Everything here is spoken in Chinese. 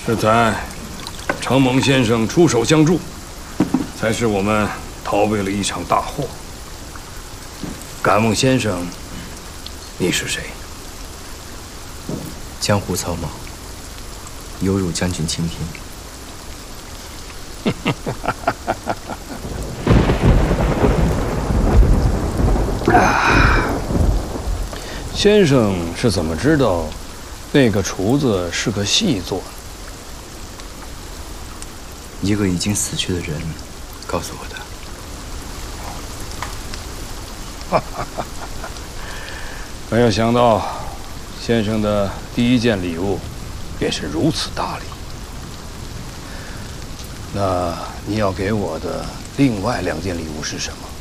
这才承蒙先生出手相助，才使我们逃避了一场大祸。敢问先生，你是谁？ 江湖草莽，有辱将军倾听。 先生是怎么知道那个厨子是个细作呢？ 一个已经死去的人告诉我的。 没有想到，先生的第一件礼物便是如此大礼。那你要给我的另外2件礼物是什么？